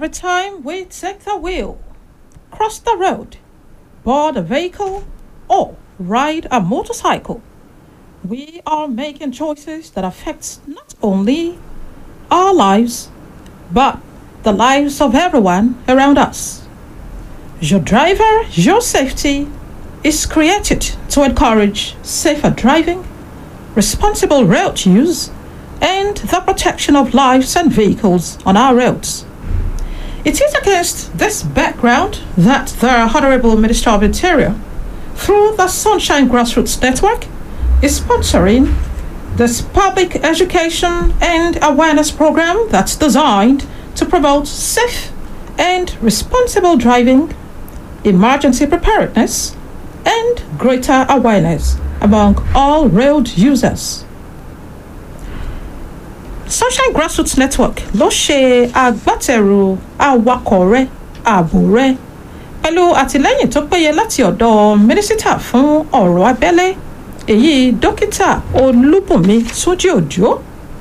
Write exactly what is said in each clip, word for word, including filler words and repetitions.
Every time we take the wheel, cross the road, board a vehicle, or ride a motorcycle, we are making choices that affect not only our lives, but the lives of everyone around us. Your driver, your safety is created to encourage safer driving, responsible road use, and the protection of lives and vehicles on our roads. It is against this background that the Honorable Minister of Interior, through the Sunshine Grassroots Network, is sponsoring this public education and awareness program that's designed to promote safe and responsible driving, emergency preparedness, and greater awareness among all road users. Sunshine Grassroots Network ló ṣe agbátẹrù awakọ̀ rẹ ààbò rẹ pẹ̀lú àtìlẹ́yìn tó péye láti ọ̀dọ̀ mínísítà fún ọ̀rọ̀ abẹ́lé èyí dókítà Olúbùnmi Túnjí Òjó.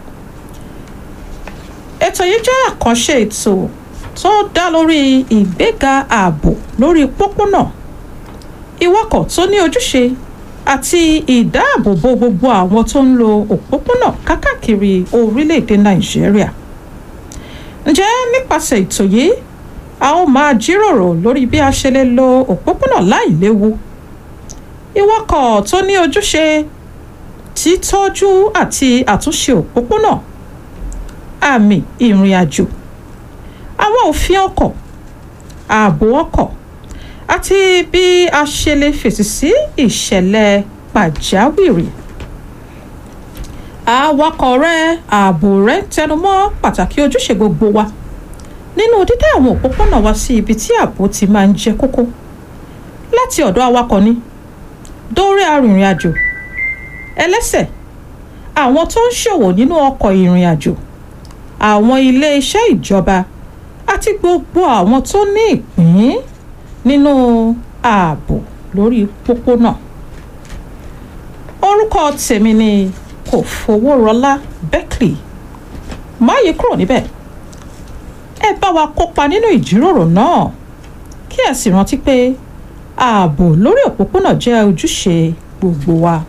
Ètò yìí jẹ́ àkànṣe ètò tó dá lórí ìgbéga ààbò lórí pópónà, ìwakọ̀ tó ní ojúṣe àti ìdáàbòbò gbogbo àwọn tó ń lo òpópónà kákàkiri orílẹ̀-èdè Nàìjíríà. Ǹjẹ́ nípasẹ̀ ètò yìí a ó máa jíròrò lórí bí a ṣe lè lo òpópónà láìléwu, ìwakọ̀ tó ní ojúṣe, títọ́jú àti àtúnṣe òpópónà, àmì ìrìn àjò, àwọn òfin ọkọ̀, ààbò ọkọ̀, àti bí a ṣe lè fèsì sí ìṣẹ̀lẹ̀ pàjáwìrì. Awakọ̀ rẹ, ààbò rẹ tẹnumọ́ pàtàkì ojúṣe gbogbo wa nínú dídá àwọn òpópónà wa sí ibi tí ààbò ti máa ń jẹ́ kókó. Láti ọ̀dọ̀ awakọ̀ ni dórí arìnrìn àjò, ẹlẹ́sẹ̀, àwọn tó ń ṣòwò nínú ọkọ̀ ìrìn àjò, àwọn ilé iṣẹ́ ìjọba àti gbogbo àwọn tó ní ìpín nínú ààbò lórí pópónà. Orúkọ tèmi ni Kòfowórọlá Beckley. Má yí kúrò níbẹ̀. Ẹ bá wa kópa nínú ìjíròrò náà kí ẹ sì rántí pé ààbò lórí òpópónà jẹ́ ojúṣe gbogbo wa.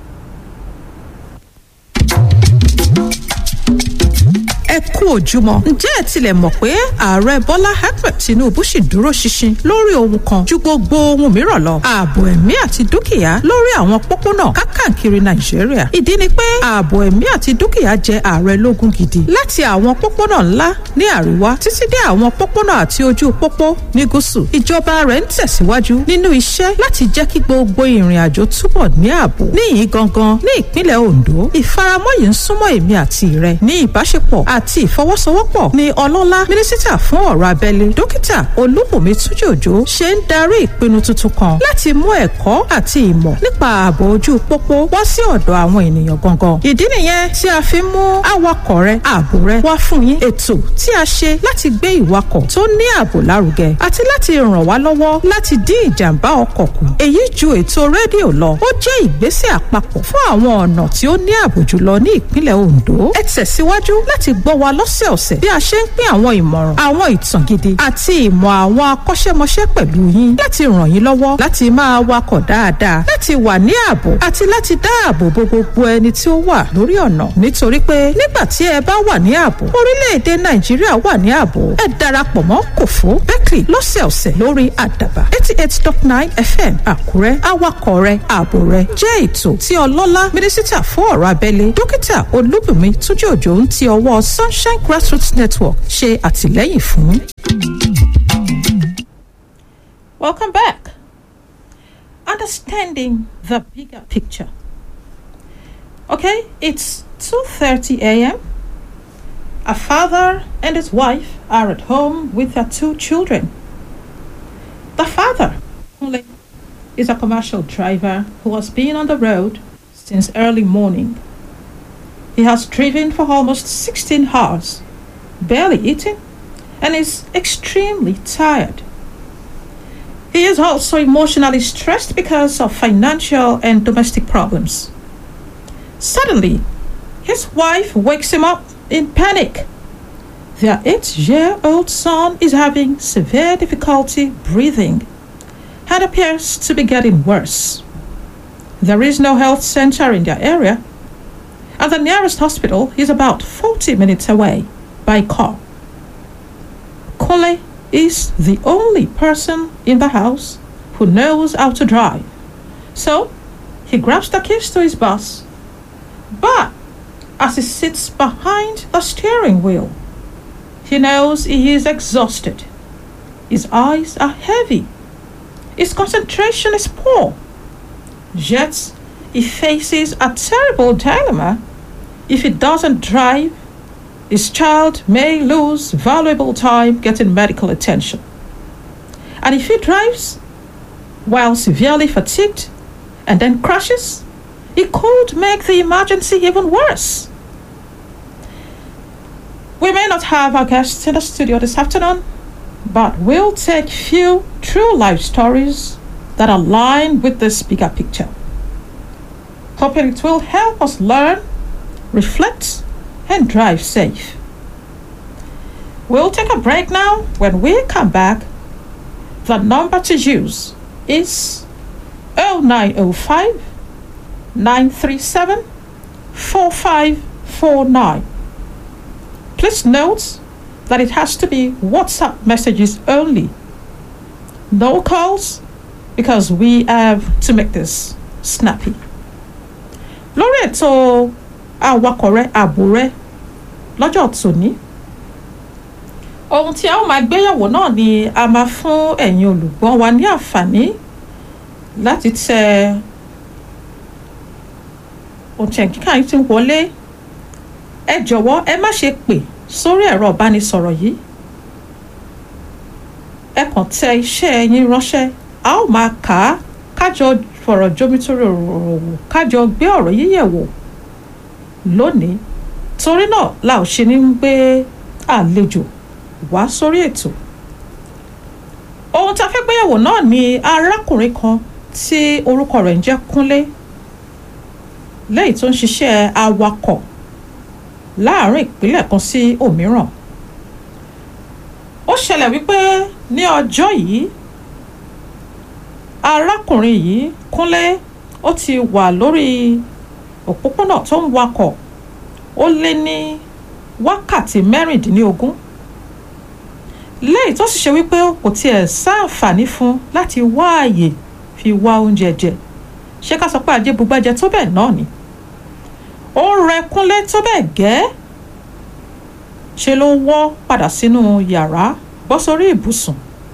Ẹ kú ojúmọ́. Ǹjẹ́ ẹ tilẹ̀ mọ̀ pé ààrẹ Bọ́lá Ahmed Tinubu ṣì dúró ṣinṣin lórí ohun kan ju gbogbo ohun mìíràn lọ, ààbò ẹ̀mí àti dúkìá lórí àwọn pópónà kákàkiri Nàìjíríà. Ìdí ni pé ààbò ẹ̀mí àti dúkìá jẹ ààrẹ lógún gidi, láti àwọn pópónà ńlá ní àríwá títí dé àwọn pópónà àti ojú pópó ní gúúsù. Ìjọba rẹ̀ ń tẹ̀síwájú nínú iṣẹ́ láti jẹ́ kí gbogbo ìrìn àjò túbọ̀ ní ààbò. Níyìn gangan ní ìpínlẹ̀ Ondo, ìfaramọ́ yìí ń súnmọ́ èmi àti rẹ ní ìbáṣepọ̀ àti ìfọwọ́sowọ́pọ̀ ni ọlọ́lá mínísítà fún ọ̀rọ̀ abẹ́lé dókítà Olúbùnmi Túnjí Òjó ṣe ń darí ìpinnu tuntun kan láti mú ẹ̀kọ́ àti ìmọ̀ nípa ààbò ojú pópó wá sí ọ̀dọ̀ àwọn ènìyàn gangan. Ìdí nìyẹn tí a fi mú awakọ̀ rẹ, ààbò rẹ wá fún yín, ètò tí a ṣe láti gbé ìwakọ̀ tó ní ààbò lárugẹ àti láti ràn wá lọ́wọ́ láti dín ìjàmbá ọkọ̀ kù. Èyí ju ètò rédíò lọ, ó jẹ́ ìgbésẹ̀ àpapọ̀ fún àwọn ọ̀nà tí ó ní ààbò jùlọ ní ìpínlẹ̀ Ondo. Ẹ tẹ̀síwájú láti gbọ́ wa lọ́sẹ̀ọ̀sẹ̀ bí a ṣe ń pín àwọn ìmọ̀ràn, àwọn ìtàn gidi àti ìmọ̀ àwọn akọ́ṣẹ́mọṣẹ́ pẹ̀lú yín láti ràn yín lọ́wọ́ láti máa wakọ̀ dáadáa, láti wà ní ààbò àti láti dáàbò bo gbogbo ẹni tí ó wà lórí ọ̀nà. Nítorí pé nígbà tí ẹ bá wà ní ààbò, orílẹ̀-èdè Nàìjíríà wà ní ààbò. Ẹ darapọ̀ mọ́ Kòfó Beckley lọ́sẹ̀ọ̀sẹ̀ lórí Àdàbà eighty eight dot nine F M Àkúrẹ́. Awakọ̀ rẹ, ààbò rẹ jẹ́ ètò tí ọlọ́lá mínísítà fún ọ̀rọ̀ abẹ́lé dókítà Olúbùnmi Túnjí Òjó ń ti ọwọ́ Sunshine Grassroots Network ṣe àtìlẹ́yìn fún. Welcome back. Understanding the bigger picture. Okay, it's two thirty a m A father and his wife are at home with their two children. The father is a commercial driver who has been on the road since early morning. He has driven for almost sixteen hours, barely eating, and is extremely tired. He is also emotionally stressed because of financial and domestic problems. Suddenly, his wife wakes him up in panic, Their eight-year-old son is having severe difficulty breathing and appears to be getting worse. There is no health center in their area, and the nearest hospital is about forty minutes away by car. Kunle is the only person in the house who knows how to drive, so he grabs the keys to his bus. But as he sits behind the steering wheel, he knows he is exhausted. His eyes are heavy. His concentration is poor. Yet, he faces a terrible dilemma. If he doesn't drive, his child may lose valuable time getting medical attention. And if he drives while severely fatigued and then crashes, it could make the emergency even worse. We may not have our guests in the studio this afternoon, but we'll take few true life stories that align with this bigger picture. Hoping it will help us learn, reflect, and drive safe. We'll take a break now. When we come back, the number to use is oh nine oh five, nine three seven, four five four nine. Please note that it has to be WhatsApp messages only. No calls, because we have to make this snappy. Lórí ètò awakọ̀ rẹ ààbò rẹ lọ́jọ́ tòní, ohun tí a ó máa gbéyẹ̀wò náà ni a máa fún ẹ̀yin olùgbọ́ wa ní àǹfààní láti tẹ òǹtẹ̀kíkà yìí tí ń wọlé. Ẹ jọ̀wọ́ ẹ má ṣe pè sórí ẹ̀rọ ìbánisọ̀rọ̀ yìí. Ẹ kàn tẹ iṣẹ́ yín ránṣẹ́, a ó máa kà á kájọ fọ̀rọ̀ jómítóró ọ̀rọ̀ wò, kájọ gbé ọ̀rọ̀ yìí yẹ̀ wò lónìí. Torí náà la ò ṣe ní gbé àlejò wá sórí ètò. Ohun tá a fẹ́ gbéyẹ̀wò náà ni arákùnrin kan tí orúkọ rẹ̀ ń jẹ́ Kúnlé, lẹ́yìn tó ń ṣiṣẹ́ awakọ̀ láàárín ìpínlẹ̀ kan sí òmíràn. Ó ṣẹlẹ̀ wípé ní ọjọ́ yìí, arákùnrin yìí Kúnlé ó ti wà lórí òpópónà tó ń wakọ̀ ó lé ní wákàtí mẹ́rìndínlógún, lẹ́yìn tó sì ṣe wípé kò tiẹ̀ sáǹfààní fún láti wá àyè fi wá oúnjẹ jẹ. Ṣé ká sọ pé ajé bugbájẹ tó bẹ́ẹ̀ náà ni? Ó rẹ Kúnlé tó bẹ́ẹ̀ gẹ́, ṣe ló wọ́ padà sínú yàrá bọ́ sórí ibùsùn.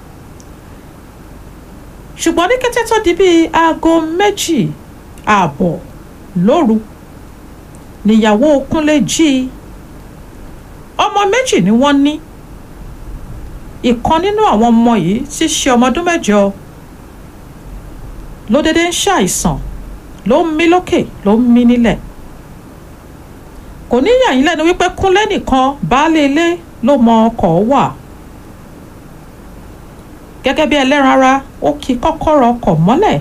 Ṣùgbọ́n ní kété tó di bíi aago méjì ààbọ̀ lóru níyàwó Kúnlé jí. Ọmọ méjì ni wọ́n ní. Ìkan nínú àwọn ọmọ yìí tí ṣe ọmọ ọdún mẹ́jọ ló dédé ń ṣàìsàn, ló ń mí lókè, ló ń mí nílẹ̀. Kò ní yà yín lẹ́nu wípé Kúnlé nìkan baálé ilé ló mọ ọkọ̀ wà. Gẹ́gẹ́ bí ẹlẹ́ran ara, ó ki kọ́kọ́rọ́ ọkọ̀ mọ́lẹ̀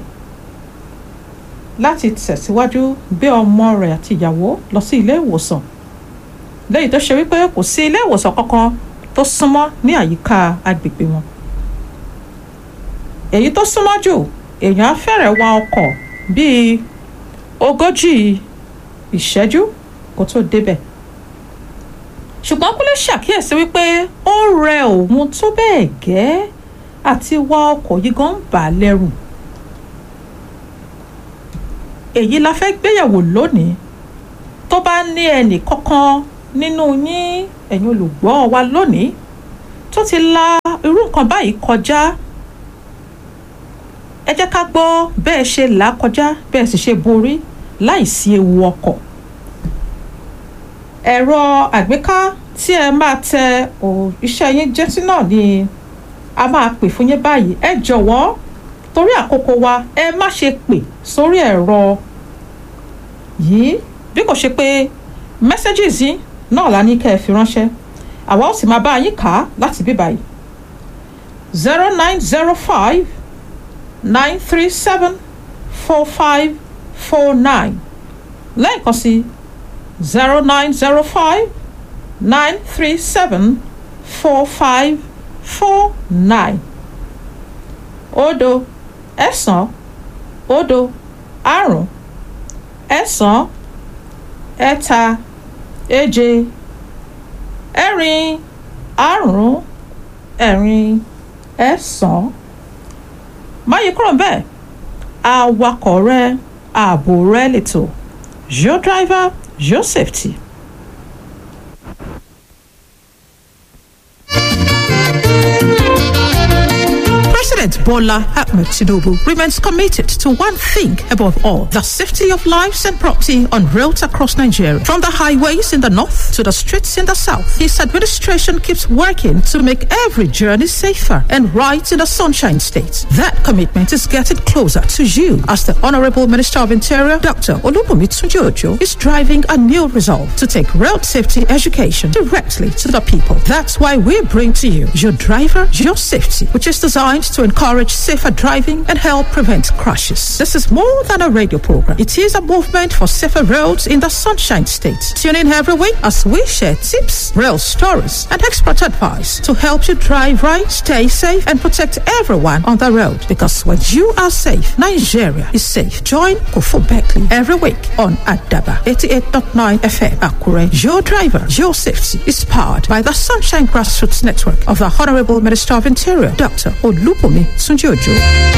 láti tẹ̀síwájú gbé ọmọ rẹ̀ àti ìyàwó lọ sí ilé ìwòsàn, lẹ́yìn tó ṣe wípé kò sí ilé ìwòsàn kankan tó súnmọ́ ní àyíká agbègbè wọn. Èyí tó súnmọ́ jù, èèyàn á fẹ́rẹ̀ wa ọkọ̀ bíi ogójì ìṣẹ́jú kó tó débẹ̀. Ṣùgbọ́n Kúnlé ṣàkíyèsí wípé ó rẹ òun tó bẹ́ẹ̀ gẹ́ àti wa ọkọ̀ yìí gan bà á lẹ́rù. Èyí la fẹ́ gbéyẹ̀wò lónìí. Tó bá ní ẹnì kankan nínú yín, ẹ̀yin olùgbọ́ wa lónìí, tó ti la irú nǹkan báyìí kọjá, ẹ jẹ́ ká gbọ́ bẹ́ẹ̀ ṣe là kọjá, bẹ́ẹ̀ sì ṣe borí láìsí ewu ọkọ̀. Ẹ̀rọ àgbéká tí ẹ máa tẹ iṣẹ́ yín jẹ́ sí náà ni a máa pè fún yín báyìí. Ẹ jọ̀wọ́ torí àkókò wa, ẹ má ṣe pè sórí ẹ̀rọ yìí, bí kò ṣe pé messages yìí náà la ní kẹ́ ẹ fi ránṣẹ́. Àwa ó sì máa bá yín kà á láti bí báyìí. zero nine zero five, nine three seven, four five four nine. Lẹ́ẹ̀kan sí zero nine zero five, nine three seven, four five four nine. Òdo ẹ̀sán òdo àrún ẹ̀sán ẹ̀ta èje ẹ̀rin àrún ẹ̀rin ẹ̀sán. Má yí kúrò bẹ́ẹ̀, awakọ̀ rẹ ààbò rẹ lẹ́tọ̀. Your driver, your safety. President Bola Ahmed Tinubu remains committed to one thing above all: the safety of lives and property on roads across Nigeria. From the highways in the north to the streets in the south, his administration keeps working to make every journey safer and right in the Sunshine State. That commitment is getting closer to you as the Honorable Minister of Interior, Doctor Olubunmi Tunji-Ojo, is driving a new resolve to take road safety education directly to the people. That's why we bring to you Your Driver, Your Safety, which is designed to encourage safer driving and help prevent crashes. This is more than a radio program. It is a movement for safer roads in the Sunshine State. Tune in every week as we share tips, real stories, and expert advice to help you drive right, stay safe, and protect everyone on the road. Because when you are safe, Nigeria is safe. Join Kofo Beckley every week on Adaba eighty-eight point nine F M Akure. Your Driver, Your Safety is powered by the Sunshine Grassroots Network of the Honorable Minister of Interior, Doctor Olubunmi Tunji-Ojo.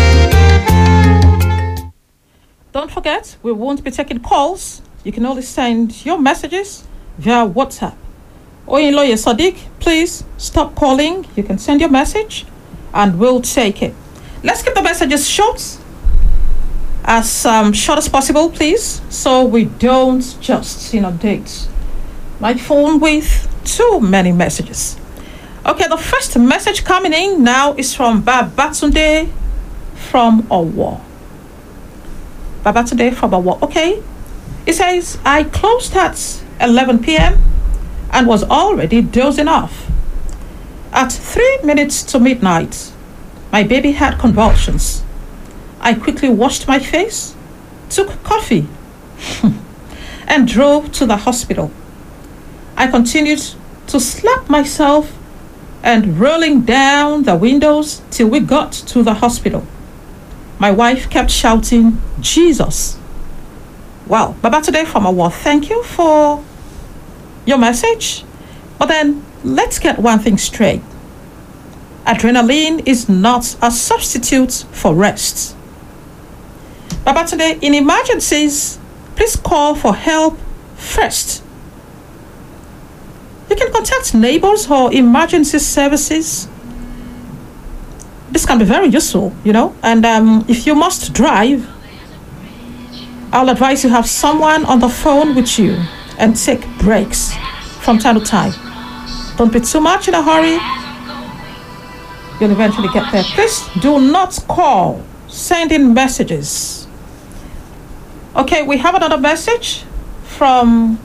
Don't forget, we won't be taking calls. You can only send your messages via WhatsApp. Oyinloye Sadiq, please stop calling. You can send your message and we'll take it. Let's keep the messages short, as um, short as possible, please, so we don't just inundate my phone with too many messages. Okay, the first message coming in now is from Babatunde from Owo. Babatunde from Owo. Okay. It says, I closed at eleven p.m. and was already dozing off. At three minutes to midnight, my baby had convulsions. I quickly washed my face, took coffee, and drove to the hospital. I continued to slap myself and rolling down the windows till we got to the hospital. My wife kept shouting, Jesus. Well, Babatunde from Awa, thank you for your message. But then let's get one thing straight. Adrenaline is not a substitute for rest. Babatunde, in emergencies, please call for help first. You can contact neighbors or emergency services. This can be very useful, you know. And um, if you must drive, I'll advise you have someone on the phone with you and take breaks from time to time. Don't be too much in a hurry. You'll eventually get there. Please do not call. Send in messages. Okay, we have another message from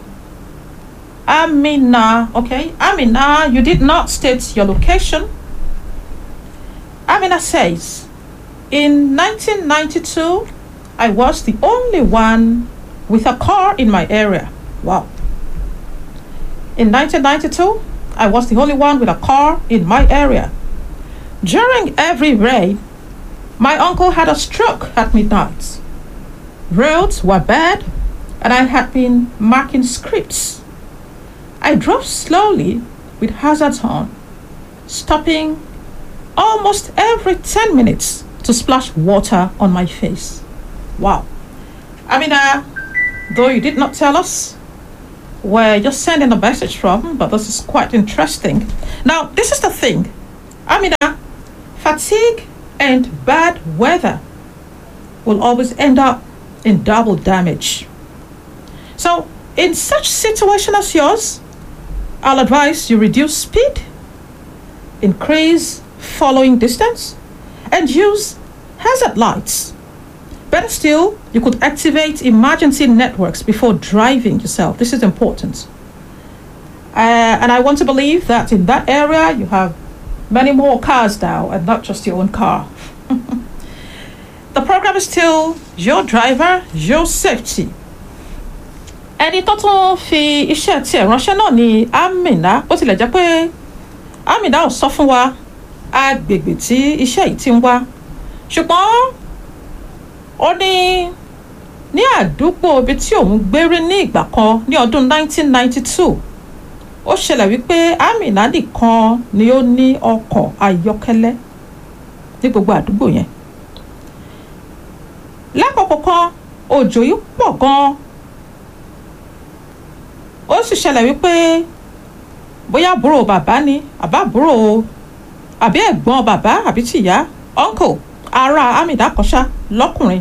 Amina. Okay, Amina, you did not state your location. Amina says, in nineteen ninety-two, I was the only one with a car in my area. Wow. In nineteen ninety-two, I was the only one with a car in my area. During every rain, my uncle had a stroke at midnight. Roads were bad, and I had been marking scripts. I drove slowly with hazards on, stopping almost every ten minutes to splash water on my face. Wow. I mean, uh, though you did not tell us where you're sending a message from, but this is quite interesting. Now, this is the thing. I mean, uh, fatigue and bad weather will always end up in double damage. So, in such situation as yours, I'll advise you reduce speed, increase following distance, and use hazard lights. Better still, you could activate emergency networks before driving yourself. This is important. Uh, and I want to believe that in that area, you have many more cars now and not just your own car. The program is still Your Driver, Your Safety. Ẹni tó tún fi iṣẹ́ tiẹ̀ ránṣẹ́ náà ni Amina, ó tilẹ̀ jẹ́ pé Amina ò sọ fún wa agbègbè tí iṣẹ́ yìí ti ń wá ṣùgbọ́n ó ní ní àdúgbò ibi tí òun gbére ní ìgbà kan ní ọdún nineteen ninety-two ó ṣẹlẹ̀ wípé Amina nìkan ni ó ní ọkọ̀ ayọ́kẹ́lẹ́ ní gbogbo àdúgbò yẹn. Lákòókò kan òjò yìí pọ̀ gan-an ó sì ṣẹlẹ̀ wípé bóyá àbúrò bàbá ni àbá àbúrò àbí ẹ̀gbọ́n bàbá àbí tìyá uncle ará Amina kọ́ṣá lọ́kùnrin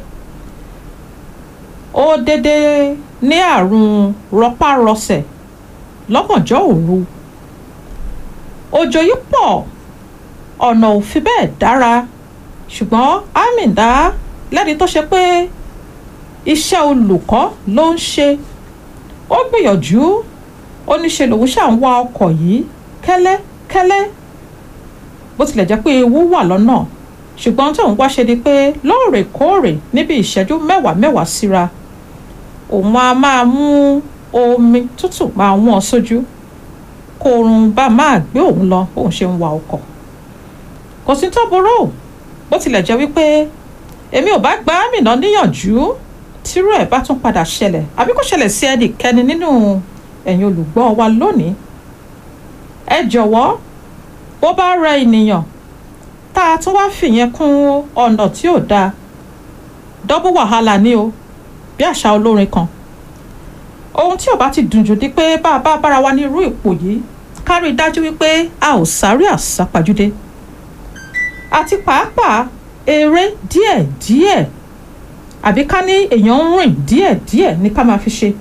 ó dédé ní àrùn rọpárọsẹ̀ lọ́gànjọ́ òru. Òjò yìí pọ̀ ọ̀nà ò fi bẹ́ẹ̀ dára ṣùgbọ́n Amina lẹ́ni tó ṣe pé iṣẹ́ olùkọ́ ló ń ṣe ó gbìyànjú ó ní ṣe lòun ṣà ń wá ọkọ̀ yìí kẹ́lẹ́kẹ́lẹ́ bó tilẹ̀ jẹ́ pé ewu wà lọ́nà ṣùgbọ́n tóun wá ṣe ni pé lóòrèkóòrè níbi ìṣẹ́jú mẹ́wàá mẹ́wàá síra òun á máa mú omi tútù máa wọ́n sójú kóòrùn bá máa gbé òun lọ bóun ṣe ń wa ọkọ̀. Kò sí tó burú bó tilẹ̀ jẹ́ wípé èmi ò bá gba Amina níyànjú tírú ẹ̀ bá tún padà ṣẹlẹ̀ àbí kó ṣẹlẹ̀ sí ẹnikẹ́ni nínú ẹ̀yin olùgbọ́ wa lónìí. Ẹ jọ̀wọ́ bó bá rẹ ènìyàn tá a tún wá fìyẹn kún ọ̀nà tí ò dáa dọ́bù wàhálà ni o bí àṣà olórin kan. Ohun tí ò bá ti dùn jù ni pé bá a bá bára wa ní irú ipò yìí ká rí i dájú wípé a ò sáré àsápajúdé àti pàápàá eré díẹ̀díẹ̀ àbí ká ní èèyàn ń rìn díẹ̀díẹ̀ ní ká máa fi ṣe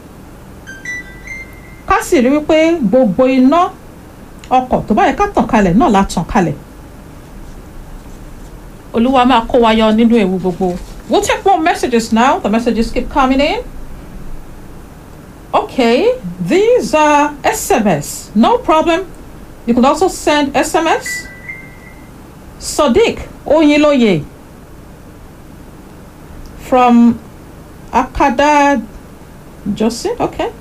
ká sì rí wípé gbogbo iná ọkọ̀ tó bá yẹ ká tàn kalẹ̀ náà la tàn kalẹ̀. Olúwa máa kó wa yọ nínú ewu gbogbo. We'll take more messages now. The messages keep coming in. Okay, these are S M S. No problem. You can also send S M S. Sadiq Oyinloye from Akada Josin. Okay.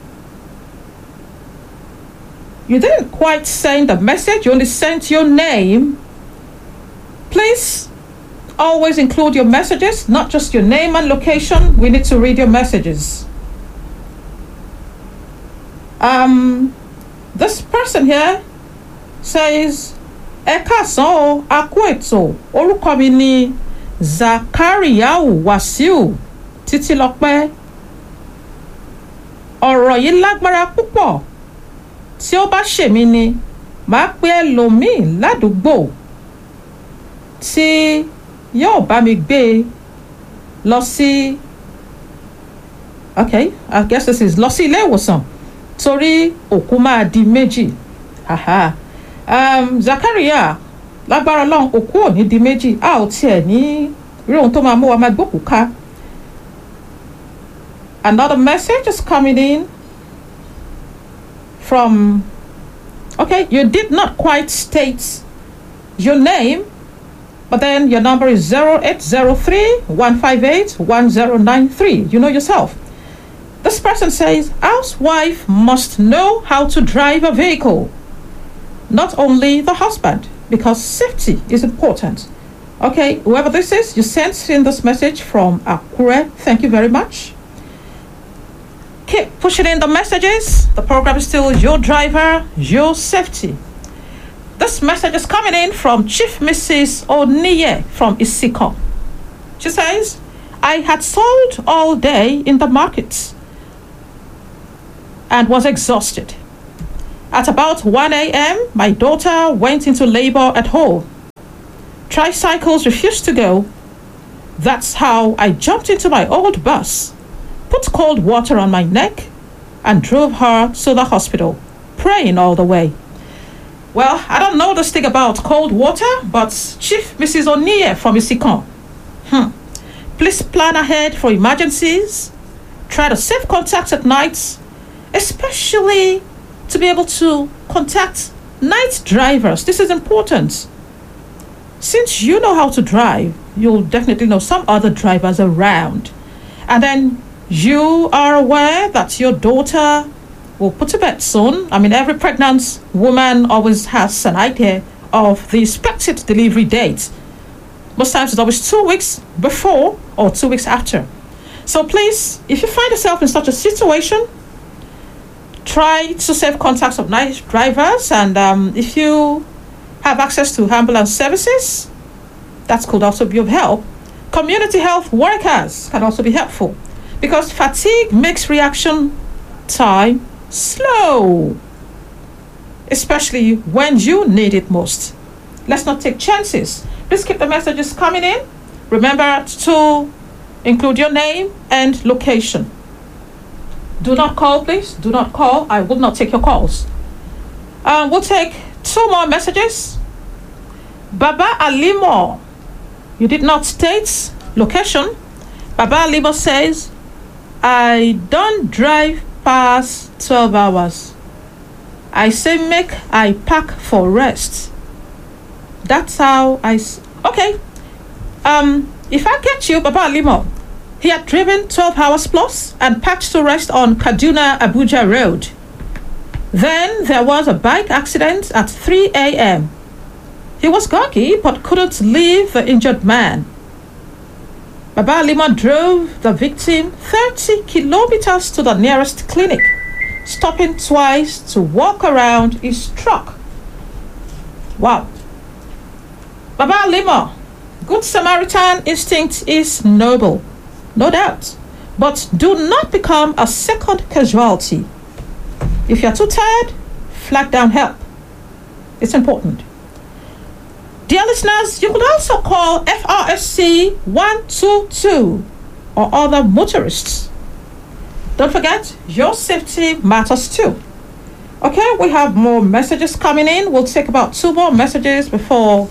You didn't quite send a message, you only sent your name. Please always include your messages, not just your name and location. We need to read your messages. Um, this person here says, Ẹ káàsán o, a kú ètò, orúkọ mi ni Zakariyau Wasiu Títílọpẹ́. Ọ̀rọ̀ yìí lágbára púpọ̀. Tí ó bá ṣèmi ni, màá pe ẹlòmíì ládùúgbò tí yóò bá mi gbé lọ sí, okay, I guess this is lọ sí ilé ìwòsàn torí òkú máa di méjì. Aha. Um, Zakaria, lágbára Ọlọ́run òkú ò ní di méjì, a ò tiẹ̀ ní rí ohun tó máa mú wa máa gbókùú ká. Another message is coming in from, okay, you did not quite state your name, but then your number is zero eight zero three, one five eight, one zero nine three. You know yourself. This person says, housewife must know how to drive a vehicle. Not only the husband, because safety is important. Okay, whoever this is, you sent in this message from Akure. Thank you very much. Keep pushing in the messages. The program is still your driver, your safety. This message is coming in from Chief Missus Oniye from Isiko. She says, I had sold all day in the market and was exhausted. At about one a.m., my daughter went into labor at home. Tricycles refused to go. That's how I jumped into my old bus, put cold water on my neck, and drove her to the hospital, praying all the way. Well, I don't know this thing about cold water, but Chief Missus Oniye from Isikon. Hmm. Please plan ahead for emergencies. Try to save contacts at night, especially to be able to contact night drivers. This is important. Since you know how to drive, you'll definitely know some other drivers around. And then you are aware that your daughter will put to bed soon. I mean, every pregnant woman always has an idea of the expected delivery date. Most times it's always two weeks before or two weeks after. So please, if you find yourself in such a situation, try to save contacts of night drivers, and um, if you have access to ambulance services, that could also be of help. Community health workers can also be helpful, because fatigue makes reaction time slow, especially when you need it most. Let's not take chances. Please keep the messages coming in. Remember to include your name and location. Do not call, please. Do not call. I will not take your calls. Um, we'll take two more messages. Baba Alimo, you did not state location. Baba Alimo says, I don't drive past twelve hours. I say make I pack for rest. That's how I... S- okay. Um, if I get you, Baba Alimo, he had driven twelve hours plus and packed to rest on Kaduna Abuja Road. Then there was a bike accident at three a.m. He was groggy but couldn't leave the injured man. Baba Alimo drove the victim thirty kilometers to the nearest clinic, stopping twice to walk around his truck. Wow. Baba Alimo, Good Samaritan instinct is noble, no doubt, but do not become a second casualty. If you're too tired, flag down help. It's important. Dear listeners, you could also call F R S C one two two or other motorists. Don't forget, your safety matters too. Okay, we have more messages coming in. We'll take about two more messages before...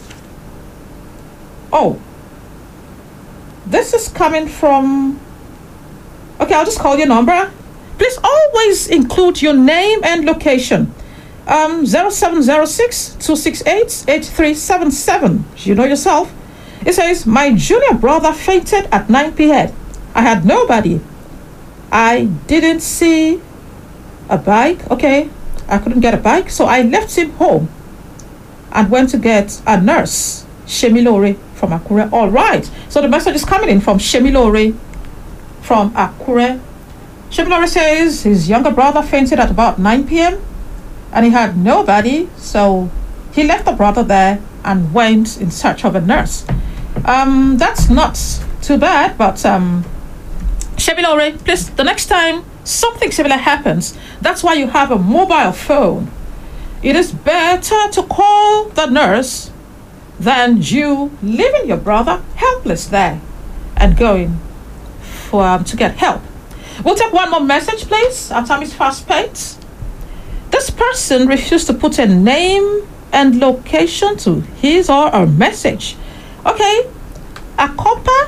Oh, this is coming from... Okay, I'll just call your number. Please always include your name and location. Um, zero seven zero six, two six eight, eight three seven seven. You know yourself. It says, my junior brother fainted at nine p.m. I had nobody. I didn't see a bike. Okay, I couldn't get a bike, so I left him home and went to get a nurse, Shemilore from Akure. All right, so the message is coming in from Shemilore from Akure. Shemilore says his younger brother fainted at about nine p.m. and he had nobody, so he left the brother there and went in search of a nurse. Um, that's not too bad, but um, Shemilore, please, the next time something similar happens, that's why you have a mobile phone. It is better to call the nurse than you leaving your brother helpless there and going for um, to get help. We'll take one more message, please. Our time is fast spent. This person refused to put a name and location to his or her message. Okay, a copper.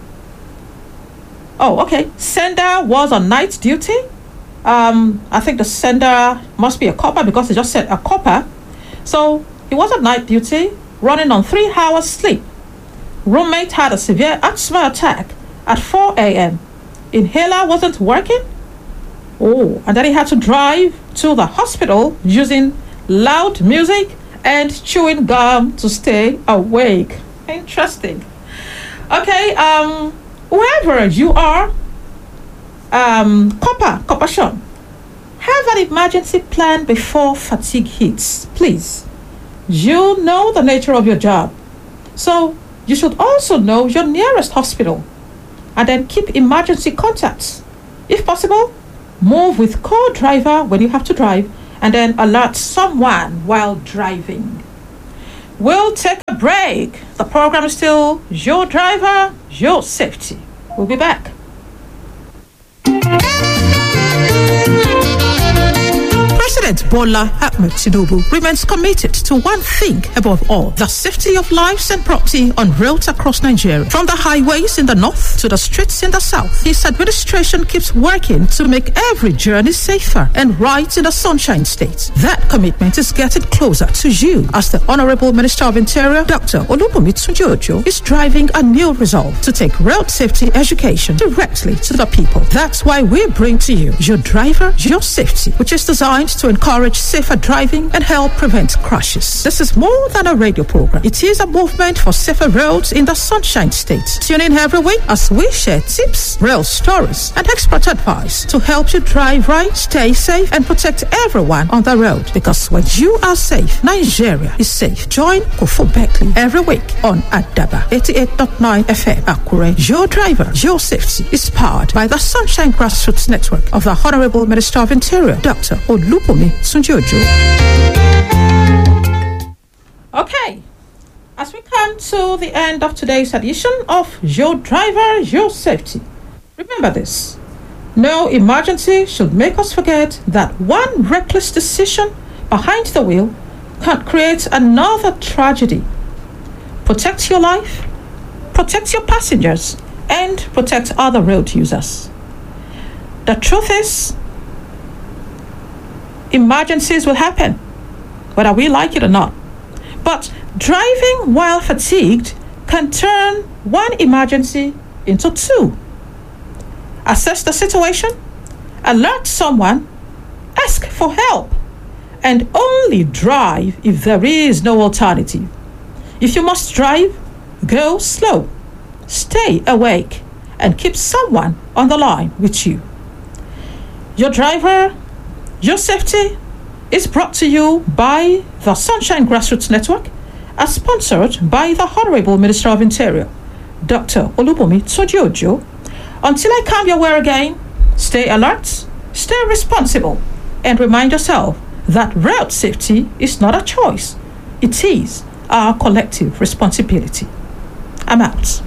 Oh, okay. Sender was on night duty. Um, I think the sender must be a copper because he just said a copper. So he was on night duty, running on three hours sleep. Roommate had a severe asthma attack at four a.m. Inhaler wasn't working. Oh, and then he had to drive to the hospital using loud music and chewing gum to stay awake. Interesting. Okay, um, wherever you are, um, Copper, Copper Sean, have an emergency plan before fatigue hits, please. You know the nature of your job, so you should also know your nearest hospital, and then keep emergency contacts. If possible, move with co-driver when you have to drive, and then alert someone while driving. We'll take a break. The program is still Your Driver, Your Safety. We'll be back. President Bola Ahmed Tinubu remains committed to one thing above all, the safety of lives and property on roads across Nigeria. From the highways in the north to the streets in the south, his administration keeps working to make every journey safer and right in the Sunshine State. That commitment is getting closer to you as the Honorable Minister of Interior, Doctor Olubunmi Tunji-Ojo, is driving a new resolve to take road safety education directly to the people. That's why we bring to you Your Driver, Your Safety, which is designed to encourage safer driving and help prevent crashes. This is more than a radio program. It is a movement for safer roads in the Sunshine State. Tune in every week as we share tips, real stories, and expert advice to help you drive right, stay safe, and protect everyone on the road. Because when you are safe, Nigeria is safe. Join Kofo Beckley every week on Adaba eighty-eight point nine F M Akure. Your Driver, Your Safety is powered by the Sunshine Grassroots Network of the Honorable Minister of Interior, Doctor Olubunmi Tunji-Ojo. Okay, as we come to the end of today's edition of Your Driver, Your Safety, remember this. No emergency should make us forget that one reckless decision behind the wheel can create another tragedy. Protect your life, protect your passengers, and protect other road users. The truth is, emergencies will happen, whether we like it or not. But driving while fatigued can turn one emergency into two. Assess the situation, alert someone, ask for help, and only drive if there is no alternative. If you must drive, go slow, stay awake, and keep someone on the line with you. Your Driver, Your Safety is brought to you by the Sunshine Grassroots Network, as sponsored by the Honorable Minister of Interior, Doctor Olubunmi Tunji-Ojo. Until I come your way again, stay alert, stay responsible, and remind yourself that road safety is not a choice. It is our collective responsibility. I'm out.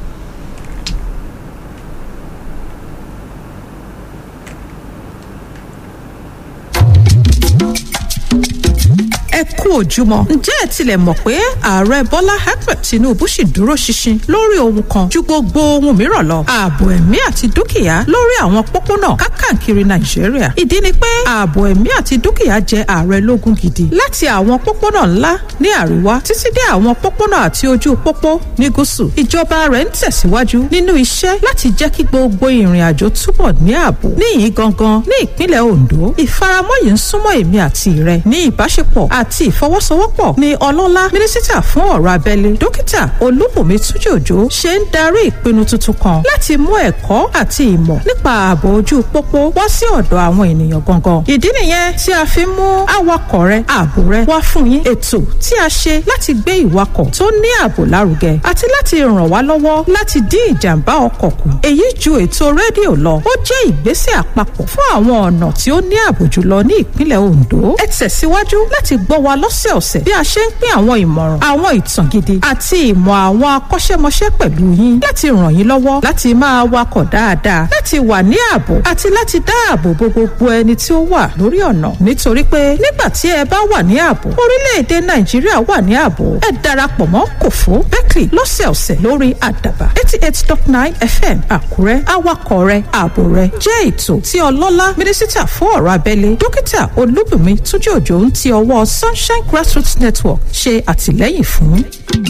Ẹ kú ojúmọ́. Ǹjẹ́ ẹ tilẹ̀ mọ̀ pé ààrẹ Bọ́lá Ahmed Tinubu ṣì dúró ṣinṣin lórí ohun kan ju gbogbo ohun mìíràn lọ? Ààbò ẹ̀mí àti dúkìá lórí àwọn pópónà kákàkiri Nàìjíríà. Ìdí ni pé ààbò ẹ̀mí àti dúkìá jẹ́ ààrẹ lógún gidi. Láti àwọn pópónà ńlá ní àríwá títí dé àwọn pópónà àti ojú pópó ní gúúsù. Ìjọba rẹ̀ ń tẹ̀síwájú nínú iṣẹ́ láti jẹ́ kí gbogbo ìrìn àjò túbọ̀ ní ààbò. Níyìí gangan ní ìpínlẹ̀ Ondo, ìfaramọ́ yìí ń súnmọ́ èmi àti rẹ̀ ní ìbáṣepọ̀ àti ìfọwọ́sowọ́pọ̀ ni ọlọ́lá mínísítà fún ọ̀rọ̀ abẹ́lé dókítà Olúbùnmi Túnjí-Òjó ṣe ń darí ìpinnu tuntun kan láti mú ẹ̀kọ́ àti ìmọ̀ nípa ààbò ojú pópó wá sí ọ̀dọ̀ àwọn ènìyàn gangan. Ìdí nìyẹn tí a fi mú awakọ̀ rẹ ààbò rẹ wá fún yín, ètò tí a ṣe láti gbé ìwakọ̀ tó ní ààbò lárugẹ àti láti ràn wá lọ́wọ́ láti dín ìjàmbá ọkọ̀ kù. Èyí ju ètò rédíò lọ, ó jẹ́ ìgbésẹ̀ àpapọ̀ fún àwọn ọ̀nà tí ó ní ààbò jùlọ ní ìpínlẹ̀ Ondo. Ẹ tẹ̀síwájú láti gbọ́ wa lọ́sẹ̀ọ̀sẹ̀ bí a ṣe ń pín àwọn ìmọ̀ràn, àwọn ìtàn gidi àti ìmọ̀ àwọn akọ́ṣẹ́mọṣẹ́ pẹ̀lú yín láti ràn yín lọ́wọ́ láti máa wakọ̀ dáadáa, láti wà ní ààbò àti láti dáàbò bo gbogbo ẹni tí ó wà lórí ọ̀nà. Nítorí pé nígbà tí ẹ bá wà ní ààbò, orílẹ̀-èdè Nàìjíríà wà ní ààbò. Ẹ darapọ̀ mọ́ Kòfó Beckley lọ́sẹ̀ọ̀sẹ̀ lórí Àdàbà eighty-eight point nine F M Àkúrẹ́. Awakọ̀ rẹ, ààbò rẹ jẹ́ ètò tí ọlọ́lá mínísítà fún ọ̀rọ̀ abẹ́lé dókítà Olúbùnmi Túnjí-Òjó ń ti ọwọ́ Sunshine Grassroots Network ṣe àtìlẹ́yìn fún.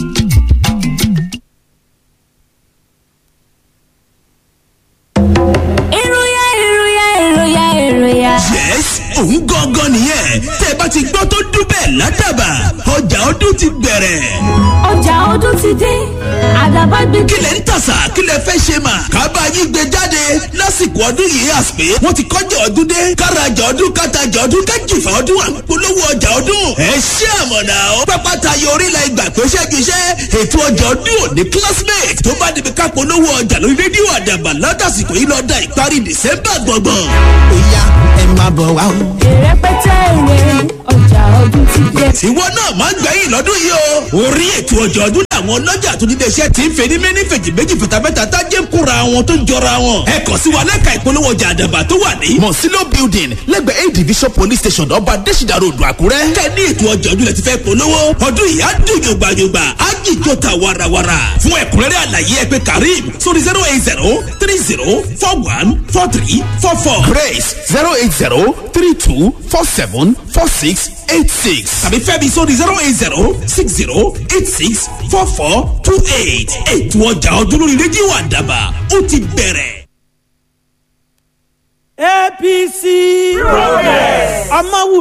Èròyà èròyà èròyà èròyà. Yes, òun gangan nìyẹn. Tẹ́ ẹ bá ti gbọ́ tó dún bẹ́ẹ̀ ládàbà, ọjà ọdún ti bẹ̀rẹ̀. Ọjà ọdún ti dé, àdàbà gbé. Kí lẹ̀ ń tàṣà, kí lẹ̀ fẹ́ ṣe mà? Kábà yín gbé jáde lásìkò ọdún yìí àsìpé wọ́n ti kọjá ọdún dé. Kárajà ọdún, kátajà ọdún, kájìfà ọdún, àpolówó ọjà ọdún. Ẹ ṣé àmọ̀nà ó. Pápá tayọ orílẹ̀ ìgbà pé ṣẹ́giṣẹ́ ètò ọjà ọdún òní classmate tó bá débi ká polówó ọjà lórí rédíò Àdàbà látàsìkò yìí lọ́dà ìparí December gbọ̀ngbọ̀n. Ó yá ẹ máa bọ̀ wá o. Ìrẹ́pẹ̀tẹ̀ ìrẹ́ ọjà ọdún ti dé. ìwọ náà máa ń gbẹ̀yìn lọ́dún yìí o. orí ètò ọjọ́ ọdún làwọn ọlọ́jà tó nílé iṣẹ́ ti ń fẹ́ ní méní fèjì méjì fìtàfẹ́ta tájé ń kóra wọn tó ń jọra wọn. ẹ kàn sí wa lẹ́ka ìpolówó ọjà àdàbà tó wà ní. Monsilo building lẹ́gbẹ̀ẹ́ A division police station ọba Adésìdá road Àkúrẹ́. kẹ́ ní ètò ọjọ́ ọdún lẹ ti fẹ́ polówó. ọdún yìí á dùn yògbàyògbà á jìjọ ta warawara. fún ẹ̀kúnrẹ́rẹ́ àlàyé ẹ pè Karim sórí zero eight zero three zero four one four three four four. Grace zero eight zero three two four seven four six eight six. tàbí Fẹ́mi sórí zero eight zero six zero eight six four four two eight. ètò ọjà ọdún lórí rédíò Àdàbà ó ti bẹ̀rẹ̀. A P C progress. ọmọ wù